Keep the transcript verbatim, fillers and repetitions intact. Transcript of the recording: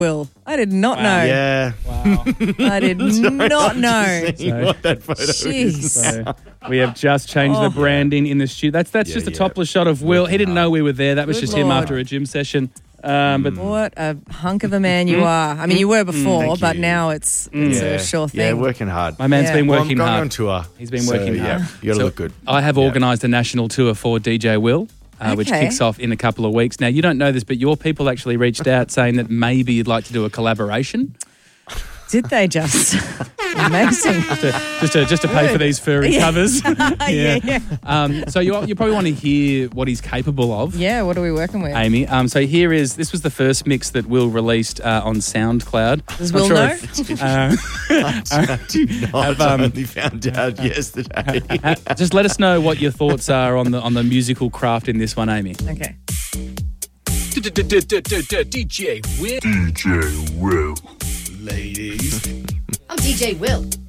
Will. I did not Wow. know. Yeah. Wow. I did not know. So, what that photo Jeez. is. So we have just changed Oh. the branding in the studio. That's that's Yeah, just a yeah. topless shot of Will. He didn't know we were there. That was Good just him Lord. after a gym session. Um, but What a hunk of a man you are. I mean, you were before, Thank but you. now it's, it's Yeah. a sure thing. Yeah, working hard. my man's Yeah. been Well, working I'm going hard. on tour. He's been So, working yeah, hard. you got to So look good. I have Yeah. organised a national tour for D J Will, uh, which Okay. kicks off in a couple of weeks. Now, you don't know this, but your people actually reached out saying that maybe you'd like to do a collaboration. Did they just? Amazing. Just to, just to, just to pay for these furry Yeah. covers. yeah, yeah. Um, so you, you probably want to hear what he's capable of. Yeah, what are we working with? Amy. Um, so here is, this was the first mix that Will released uh, on SoundCloud. Does I'm Will sure know? if- uh, I do not. Have, um, I only found out yesterday. uh, just let us know what your thoughts are on the on the musical craft in this one, Amy. Okay. D J Will. D J Will. Ladies. I'm D J Will.